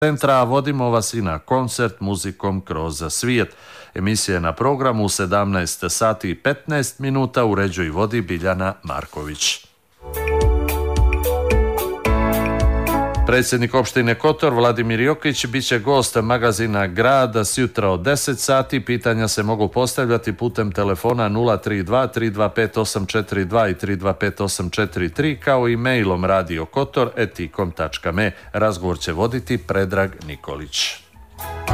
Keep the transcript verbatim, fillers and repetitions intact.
centra, a vodimo vas i na koncert muzikom kroz svijet. Emisija je na programu u sedamnaest sati i petnaest minuta, uređuje i vodi Biljana Marković. Predsjednik opštine Kotor Vladimir Jokić bit će gost magazina Grad sjutra od deset sati. Pitanja se mogu postavljati putem telefona nula tri dva tri dva pet osam četiri dva i tri dva pet osam četiri tri kao i mailom radio kotor et i kom tačka me. Razgovor će voditi Predrag Nikolić.